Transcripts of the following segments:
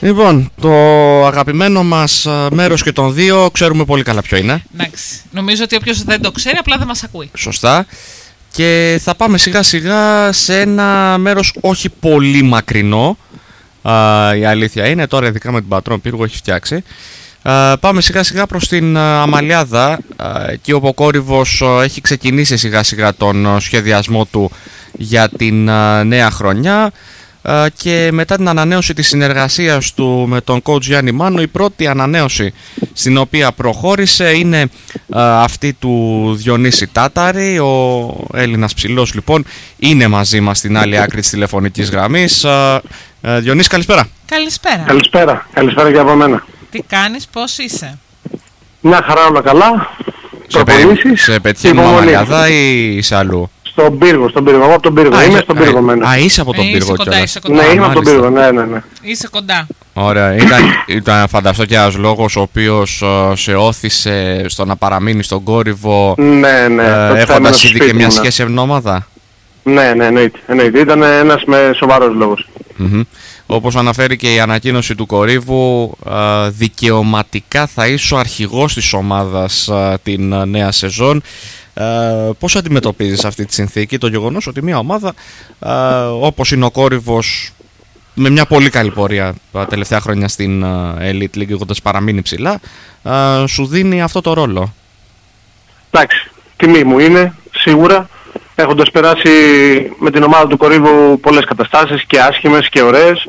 Λοιπόν, το αγαπημένο μας μέρος και των δύο ξέρουμε πολύ καλά ποιο είναι. Εντάξει. Νομίζω ότι όποιος δεν το ξέρει απλά δεν μας ακούει. Σωστά. Και θα πάμε σιγά σιγά σε ένα μέρος όχι πολύ μακρινό. Η αλήθεια είναι, τώρα ειδικά με την Πατρών Πύργο έχει φτιάξει. Πάμε σιγά σιγά προς την Αμαλιάδα, εκεί όπου ο κόρυβος έχει ξεκινήσει σιγά σιγά τον σχεδιασμό του για την νέα χρονιά. Και μετά την ανανέωση της συνεργασίας του με τον coach Γιάννη Μάνο, η πρώτη ανανέωση στην οποία προχώρησε είναι αυτή του Διονύση Τάταρη. Ο Έλληνας ψηλός λοιπόν είναι μαζί μας στην άλλη άκρη της τηλεφωνικής γραμμής. Διονύση, καλησπέρα. Καλησπέρα. Καλησπέρα και από μένα. Τι κάνεις, πώς είσαι? Μια χαρά, όλα καλά. Σε πετυχαίνω Αμαλιάδα ή σε αλλού? Στον Πύργο, εγώ από τον Πύργο. Είμαι στον Πύργο μένω. Είσαι από τον Πύργο κιόλας. Ναι, είμαι από τον Πύργο, ναι. Είσαι κοντά. Ωραία, ήταν φανταστώ και ένας λόγος ο οποίος σε όθησε στο να παραμείνει στον κόρυβο, έχοντας ήδη και μια σχέση εβδομάδα. Ναι, εννοείται. Ήταν ένας με σοβαρός λόγος. Όπως αναφέρει και η ανακοίνωση του κορύβου, δικαιωματικά θα είσαι ο αρχηγός της ομάδας την νέα σεζόν. Πώς αντιμετωπίζεις αυτή τη συνθήκη, το γεγονός ότι μια ομάδα όπως είναι ο κόρυβος, με μια πολύ καλή πορεία τα τελευταία χρόνια στην Elite League, έχοντας παραμείνει ψηλά, σου δίνει αυτό το ρόλο? Εντάξει, τιμή μου είναι σίγουρα, έχοντας περάσει με την ομάδα του κορύβου πολλές καταστάσεις και άσχημες και ωραίες.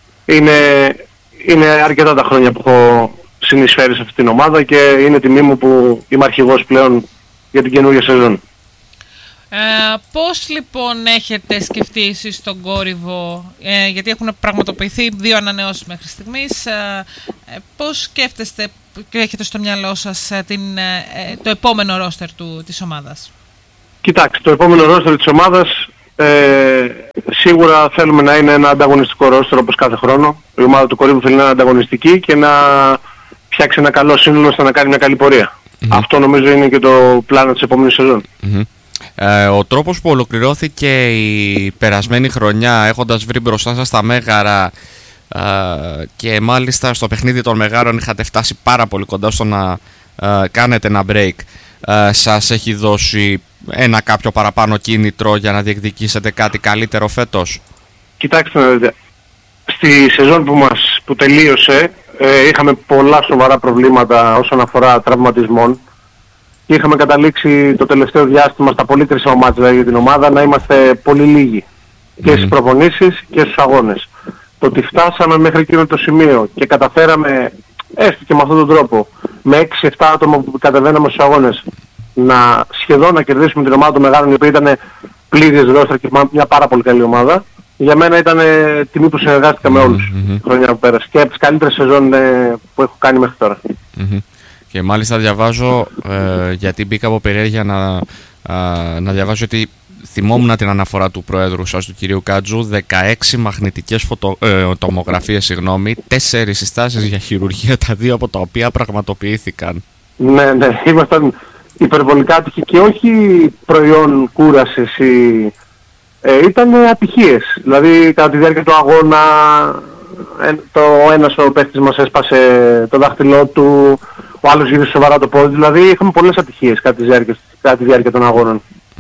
Είναι αρκετά τα χρόνια που έχω συνεισφέρει σε αυτή την ομάδα και είναι τιμή μου που είμαι αρχηγός πλέον για την καινούργια σεζόν. Πώς λοιπόν έχετε σκεφτεί εσείς τον κόρυβο, γιατί έχουν πραγματοποιηθεί 2 ανανεώσεις μέχρι στιγμής, πώς σκέφτεστε και έχετε στο μυαλό σας το επόμενο ρόστερ της ομάδας? Κοιτάξτε, το επόμενο ρόστερ της ομάδας σίγουρα θέλουμε να είναι ένα ανταγωνιστικό ρόστερ όπως κάθε χρόνο. Η ομάδα του κορύβου θέλει να είναι ανταγωνιστική και να φτιάξει ένα καλό σύνολο ώστε να κάνει μια καλή πορεία. Αυτό νομίζω είναι και το πλάνο της επόμενης σεζόν. Ο τρόπος που ολοκληρώθηκε η περασμένη χρονιά, έχοντας βρει μπροστά σας τα Μέγαρα και μάλιστα στο παιχνίδι των Μεγάρων είχατε φτάσει πάρα πολύ κοντά στο να κάνετε ένα break, σας έχει δώσει ένα κάποιο παραπάνω κίνητρο για να διεκδικήσετε κάτι καλύτερο φέτος? Κοιτάξτε να δείτε, στη σεζόν που τελείωσε είχαμε πολλά σοβαρά προβλήματα όσον αφορά τραυματισμών και είχαμε καταλήξει το τελευταίο διάστημα στα πολύ κρίσιμα μάτια για την ομάδα να είμαστε πολύ λίγοι και στις προπονήσεις και στους αγώνες. Το ότι φτάσαμε μέχρι εκείνο το σημείο και καταφέραμε έστω και με αυτόν τον τρόπο με 6-7 άτομα που κατεβαίναμε στους αγώνες σχεδόν να κερδίσουμε την ομάδα των Μεγάλων, η οποία ήταν πλήρης ρόστερ και μια πάρα πολύ καλή ομάδα, για μένα ήταν τιμή που συνεργάστηκα με όλους τη χρονιά που πέρασε και από τις καλύτερες σεζόν που έχω κάνει μέχρι τώρα. Και μάλιστα διαβάζω, γιατί μπήκα από περιέργεια να διαβάζω ότι θυμόμουν την αναφορά του Προέδρου σας, του κυρίου Κάτζου, 16 μαγνητικές τομογραφίες, 4 συστάσεις για χειρουργία, τα 2 από τα οποία πραγματοποιήθηκαν. Ναι, ήμασταν υπερβολικά άτυχοι και όχι προϊόν κούρασης ήταν ατυχίες. Δηλαδή κατά τη διάρκεια του αγώνα ένας ο παίκτης μας έσπασε το δάχτυλό του, ο άλλος γύρισε σοβαρά το πόδι, δηλαδή είχαμε πολλές ατυχίες κατά τη διάρκεια των αγώνων.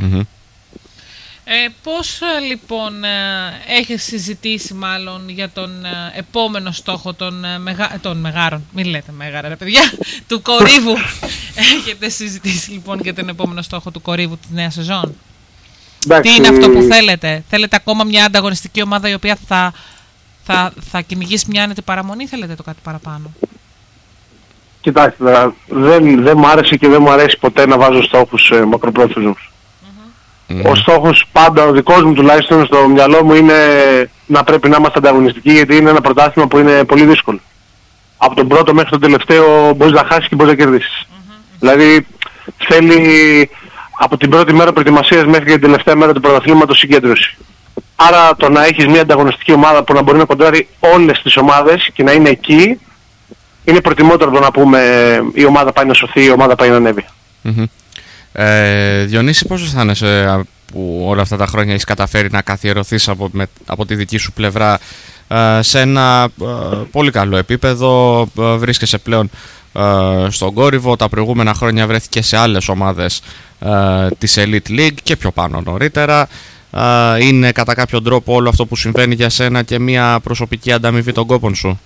Πώς λοιπόν έχεις συζητήσει μάλλον για τον επόμενο στόχο των Μεγάρων, μην λέτε Μέγαρα ρε παιδιά, του κορύβου? Έχετε συζητήσει λοιπόν για τον επόμενο στόχο του κορύβου της νέας σεζόν? Εντάξει, τι είναι αυτό που θέλετε? Θέλετε ακόμα μια ανταγωνιστική ομάδα η οποία θα κυνηγήσει μια άνετη παραμονή ή θέλετε το κάτι παραπάνω? Κοιτάξτε, δεν μου άρεσε και δεν μου αρέσει ποτέ να βάζω στόχους μακροπρόθεσμους. Ο στόχος πάντα, ο δικός μου τουλάχιστον στο μυαλό μου, είναι να πρέπει να είμαστε ανταγωνιστικοί, γιατί είναι ένα πρωτάθλημα που είναι πολύ δύσκολο. Από τον πρώτο μέχρι τον τελευταίο μπορείς να χάσεις και μπορείς να κερδίσεις. Δηλαδή θέλει από την πρώτη μέρα προετοιμασίας μέχρι και την τελευταία μέρα του πρωταθλήματος συγκέντρωση. Άρα το να έχεις μια ανταγωνιστική ομάδα που να μπορεί να κοντράρει όλες τις ομάδες και να είναι εκεί, είναι προτιμότερο από το να πούμε η ομάδα πάει να σωθεί, η ομάδα πάει να ανέβει. Διονύση, πώς αισθάνεσαι που όλα αυτά τα χρόνια έχεις καταφέρει να καθιερωθείς από τη δική σου πλευρά σε ένα πολύ καλό επίπεδο, βρίσκεσαι πλέον στον κόρυβο. Τα προηγούμενα χρόνια βρέθηκε σε άλλες ομάδες της Elite League και πιο πάνω νωρίτερα. Είναι κατά κάποιον τρόπο όλο αυτό που συμβαίνει για σένα και μια προσωπική ανταμοιβή των κόπων σου?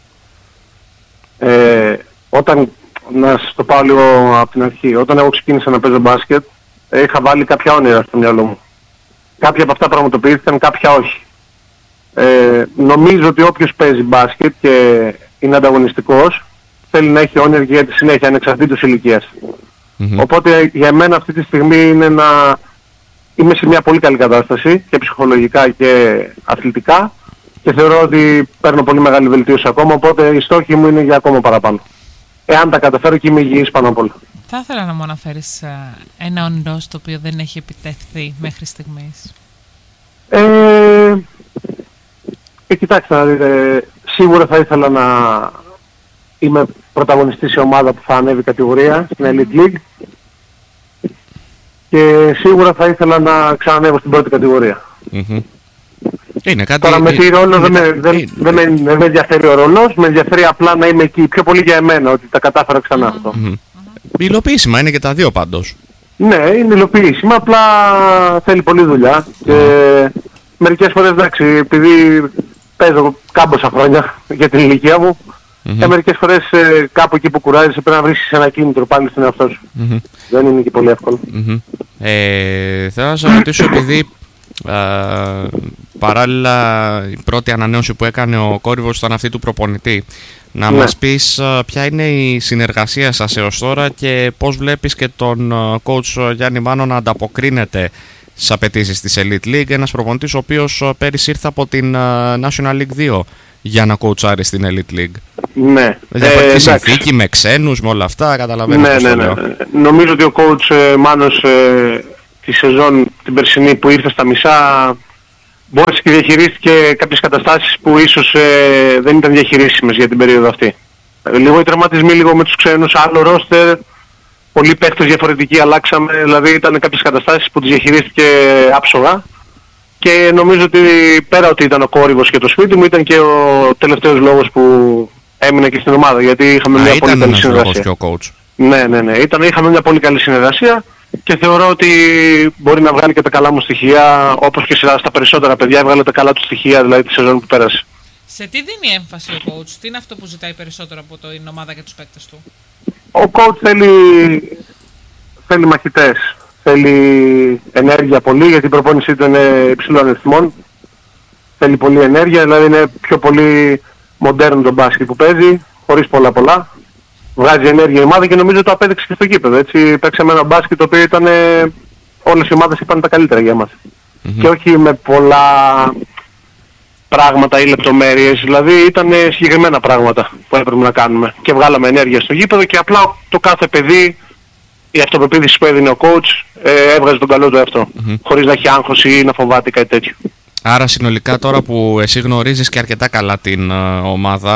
Να σας το πάω λίγο από την αρχή. Όταν εγώ ξεκίνησα να παίζω μπάσκετ, είχα βάλει κάποια όνειρα στο μυαλό μου. Κάποια από αυτά πραγματοποιήθηκαν, κάποια όχι. Νομίζω ότι όποιος παίζει μπάσκετ και είναι ανταγωνιστικός, θέλει να έχει όνειρα και για τη συνέχεια, ανεξαρτήτως ηλικίας. Οπότε για μένα αυτή τη στιγμή είναι είμαι σε μια πολύ καλή κατάσταση και ψυχολογικά και αθλητικά και θεωρώ ότι παίρνω πολύ μεγάλη βελτίωση ακόμα, οπότε οι στόχοι μου είναι για ακόμα παραπάνω. Εάν τα καταφέρω και είμαι υγιής πάνω απ' όλα. Θα ήθελα να μου αναφέρεις ένα όνειρο το οποίο δεν έχει επιτευχθεί μέχρι στιγμής. Κοιτάξτε να δείτε, σίγουρα θα ήθελα να είμαι πρωταγωνιστής σε ομάδα που θα ανέβει κατηγορία στην Elite League και σίγουρα θα ήθελα να ξανανέβω στην πρώτη κατηγορία. Είναι κάτι... Τώρα με τι ρόλο δεν με ενδιαφέρει ο ρόλος, με ενδιαφέρει απλά να είμαι εκεί, πιο πολύ για εμένα, ότι τα κατάφερα ξανά αυτό. Υλοποιήσιμα είναι και τα δύο πάντως. Ναι, είναι υλοποιήσιμα, απλά θέλει πολλή δουλειά και μερικές φορές, εντάξει, επειδή παίζω κάμποσα χρόνια για την ηλικία μου, μερικές φορές κάπου εκεί που κουράζεσαι πρέπει να βρίσκεις ένα κίνητρο πάλι στον εαυτό σου. Δεν είναι και πολύ εύκολο. Θέλω να σας ρωτήσω, επειδή παράλληλα η πρώτη ανανέωση που έκανε ο κόρυβος ήταν αυτή του προπονητή, να μας πεις ποια είναι η συνεργασία σας έως τώρα και πώς βλέπεις και τον coach Γιάννη Μάνο να ανταποκρίνεται στις απαιτήσεις της Elite League, ένας προπονητής ο οποίος πέρυσι ήρθε από την National League 2 για να coachάρει στην Elite League. Ναι. Διαφορετική συνθήκη, με ξένους, με όλα αυτά, καταλαβαίνεις. Ναι. Νομίζω ότι ο coach Μάνος τη σεζόν την περσινή που ήρθε στα μισά μπόρεσε και διαχειρίστηκε κάποιες καταστάσεις που ίσως δεν ήταν διαχειρίσιμες για την περίοδο αυτή. Λίγο οι τραυματισμοί, λίγο με τους ξένους, άλλο ρόστερ, πολλοί παίχτες διαφορετικοί αλλάξαμε, δηλαδή ήταν κάποιες καταστάσεις που τις διαχειρίστηκε άψογα και νομίζω ότι πέρα ότι ήταν ο κόρυβος και το σπίτι μου, ήταν και ο τελευταίος λόγος που έμεινα και στην ομάδα, γιατί είχαμε μια πολύ καλή συνεργασία. Και ο coach. Ναι. Είχαμε μια πολύ καλή συνεργασία και θεωρώ ότι μπορεί να βγάλει και τα καλά μου στοιχεία, όπως και στα περισσότερα παιδιά έβγαλε τα καλά του στοιχεία, δηλαδή τη σεζόν που πέρασε. Σε τι δίνει έμφαση ο coach, τι είναι αυτό που ζητάει περισσότερο από την ομάδα και τους παίκτες του? Ο coach θέλει μαχητές, θέλει ενέργεια πολύ, γιατί η προπόνησή του είναι υψηλών αριθμών. Θέλει πολύ ενέργεια, δηλαδή είναι πιο πολύ μοντέρνο το μπάσκετ που παίζει, χωρίς πολλά. Βγάζει ενέργεια η ομάδα και νομίζω το απέδειξε και στο γήπεδο. Έτσι παίξαμε ένα μπάσκετ το οποίο ήταν, όλες οι ομάδες είπαν τα καλύτερα για μας. Και όχι με πολλά πράγματα ή λεπτομέρειες, δηλαδή ήταν συγκεκριμένα πράγματα που έπρεπε να κάνουμε. Και βγάλαμε ενέργεια στο γήπεδο και απλά το κάθε παιδί, η αυτοπεποίθηση που έδινε ο coach, έβγαζε τον καλό του εαυτό. Χωρίς να έχει άγχος ή να φοβάται κάτι τέτοιο. Άρα συνολικά τώρα που εσύ γνωρίζεις και αρκετά καλά την ομάδα,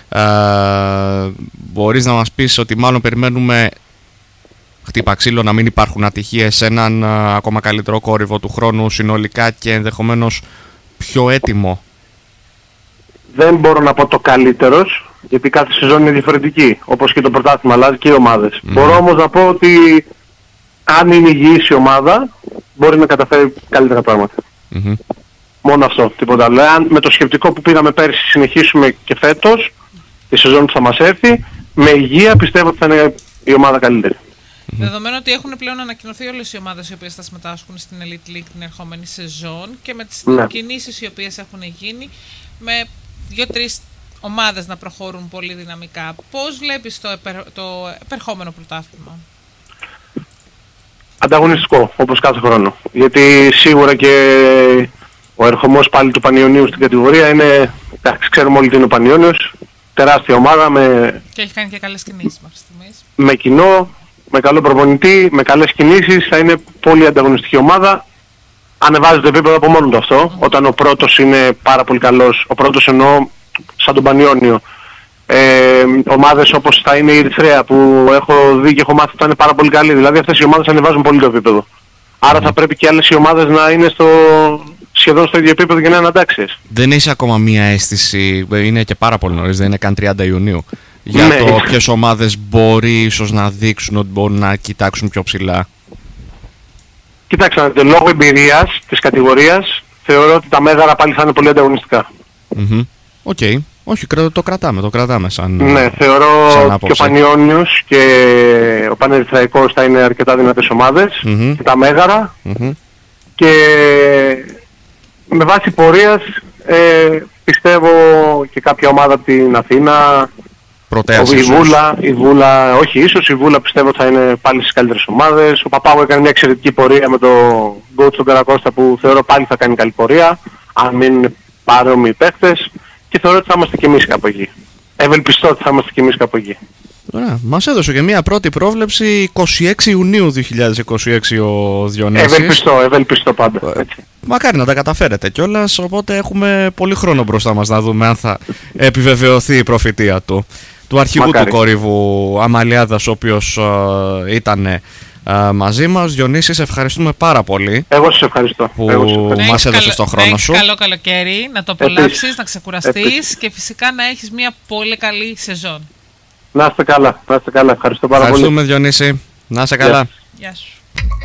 μπορείς να μας πεις ότι μάλλον περιμένουμε, χτύπα ξύλο, να μην υπάρχουν ατυχίες σε έναν ακόμα καλύτερο κόρυβο του χρόνου συνολικά και ενδεχομένως πιο έτοιμο? Δεν μπορώ να πω το καλύτερος, γιατί κάθε σεζόν είναι διαφορετική, όπως και το πρωτάθλημα αλλάζει και οι ομάδες. Μπορώ όμως να πω ότι αν είναι υγιής η ομάδα, μπορεί να καταφέρει καλύτερα πράγματα. Μόνο αυτό, τίποτα άλλο. Αν με το σκεπτικό που πήγαμε πέρυσι συνεχίσουμε και φέτος, τη σεζόν που θα μας έρθει, με υγεία πιστεύω ότι θα είναι η ομάδα καλύτερη. Δεδομένου ότι έχουν πλέον ανακοινωθεί όλες οι ομάδες οι οποίες θα συμμετάσχουν στην Elite League την ερχόμενη σεζόν και με τις κινήσεις οι οποίες έχουν γίνει, με 2-3 ομάδες να προχωρούν πολύ δυναμικά, πώς βλέπεις το επερχόμενο πρωτάθλημα? Ανταγωνιστικό, όπως κάθε χρόνο. Γιατί σίγουρα και ο ερχομός πάλι του Πανιωνίου στην κατηγορία είναι, εντάξει, ξέρουμε όλοι τι είναι ο Πανιώνιος, τεράστια ομάδα και έχει κάνει και καλές κινήσεις μέχρι στιγμής. Με κοινό, με καλό προπονητή, με καλές κινήσεις, θα είναι πολύ ανταγωνιστική ομάδα. Ανεβάζει το επίπεδο από μόνο του αυτό, όταν ο πρώτος είναι πάρα πολύ καλός, ο πρώτος εννοώ σαν τον Πανιώνιο. Ομάδες όπως θα είναι η Ερυθρέα που έχω δει και έχω μάθει ότι θα είναι πάρα πολύ καλή, δηλαδή αυτές οι ομάδες ανεβάζουν πολύ το επίπεδο. Άρα θα πρέπει και άλλες οι ομάδες να είναι σχεδόν στο ίδιο επίπεδο και να είναι αντάξιες. Δεν έχει ακόμα μία αίσθηση, είναι και πάρα πολύ νωρίς, δεν είναι καν 30 Ιουνίου, για Ναι. το ποιες ομάδες μπορεί ίσως να δείξουν ότι μπορούν να κοιτάξουν πιο ψηλά? Κοιτάξτε, λόγω εμπειρίας της κατηγορίας θεωρώ ότι τα Μέγαρα πάλι θα είναι πολύ ανταγωνιστικά. Οκ. Όχι, το κρατάμε σαν Ναι, θεωρώ σαν και ο άποψη. Πανιόνιος και ο Πανερυθραϊκός θα είναι αρκετά δυνατές ομάδες, και τα Μέγαρα, και με βάση πορείας πιστεύω και κάποια ομάδα από την Αθήνα, Πρωτέας η ίσως. Βούλα, όχι ίσως, η Βούλα πιστεύω θα είναι πάλι στις καλύτερες ομάδες. Ο Παπάγου έκανε μια εξαιρετική πορεία με τον coach τον Καρακώστα που θεωρώ πάλι θα κάνει καλή πορεία, αν μείνουν παρόμοιοι παίκτες, και θεωρώ ότι θα είμαστε κι εμείς κάπου εκεί. Ευελπιστώ ότι θα είμαστε κι εμείς κάπου εκεί. Ωραία. Μας έδωσε και μία πρώτη πρόβλεψη 26 Ιουνίου 2026 ο Διονύσης. Ευελπιστώ πάντα. Έτσι. Μακάρι να τα καταφέρετε κιόλας, οπότε έχουμε πολύ χρόνο μπροστά μας να δούμε αν θα επιβεβαιωθεί η προφητεία του αρχηγού Μακάρι. του κορύβου Αμαλιάδας, ο οποίος ήταν μαζί μας. Διονύση, σε ευχαριστούμε πάρα πολύ Εγώ σας ευχαριστώ. που Να μας έχεις έδωσες τον να χρόνο έχεις σου. καλό καλοκαίρι, να το απολαύσεις, Επίσης. να ξεκουραστείς και φυσικά να έχεις μια πολύ καλή σεζόν. Να είστε καλά. Ευχαριστώ πάρα πολύ. Ευχαριστούμε, Διονύση. Να είσαι καλά. Γεια σου.